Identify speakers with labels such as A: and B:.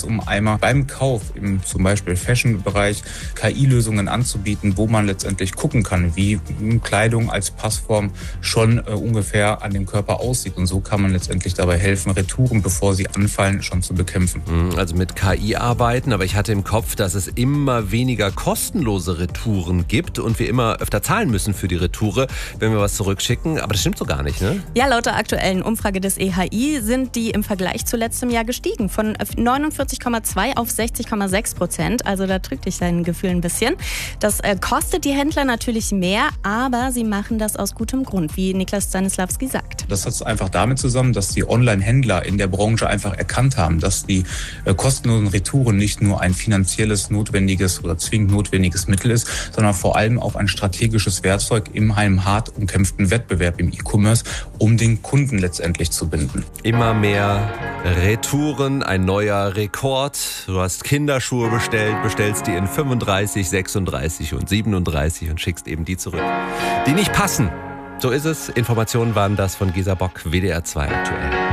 A: um einmal beim Kauf im zum Beispiel Fashion-Bereich KI-Lösungen anzubieten, wo man letztendlich gucken kann, wie Kleidung als Passform schon ungefähr an dem Körper aussieht. Und so kann man letztendlich dabei helfen, Retouren, bevor sie anfallen, schon zu bekämpfen.
B: Also mit KI arbeiten, aber ich hatte im Kopf, dass es immer weniger kostenlose Retouren gibt und wir immer öfter zahlen müssen für die Retoure, wenn wir was zurückschicken. Aber das stimmt so gar nicht, ne?
C: Ja, laut der aktuellen Umfrage des EHI sind die im Vergleich zu letztem Jahr gestiegen. Von 49,2 auf 60,6%. Also da drückt dich dein Gefühl ein bisschen. Das kostet die Händler natürlich mehr, aber sie machen das aus gutem Grund, wie Niklas Stanislawski sagt.
A: Das hat einfach damit zusammen, dass die Online-Händler in der Branche einfach erkannt haben, dass die kostenlosen Retouren nicht nur ein finanzielles, notwendiges oder zwingend notwendiges Mittel ist, sondern vor allem auch ein strategisches Werkzeug in einem hart umkämpften Wettbewerb im E-Commerce, um den Kunden letztendlich zu binden.
B: Immer mehr Retouren, ein neuer Rekord. Du hast Kinderschuhe bestellt, bestellst die in 35, 36 und 37 und schickst eben die zurück, die nicht passen. So ist es. Informationen waren das von Gesa Bock, WDR 2 aktuell.